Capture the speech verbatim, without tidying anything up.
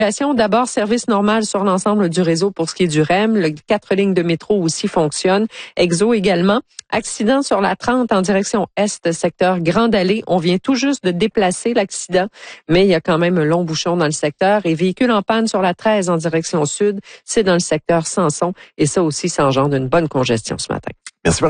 D'abord, service normal sur l'ensemble du réseau pour ce qui est du R E M. Les quatre lignes de métro aussi fonctionnent. Exo également. Accident sur la trente en direction est, secteur Grande Allée. On vient tout juste de déplacer l'accident, mais il y a quand même un long bouchon dans le secteur. Et véhicule en panne sur la treize en direction sud, c'est dans le secteur Samson. Et ça aussi, ça engendre une bonne congestion ce matin. Merci.